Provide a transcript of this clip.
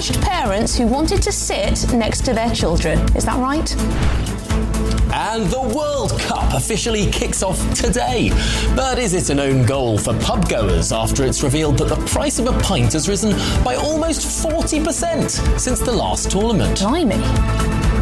judged parents who wanted to sit next to their children. Is that right? And the World Cup officially kicks off today. But is it an own goal for pubgoers after it's revealed that the price of a pint has risen by almost 40% since the last tournament? Blimey.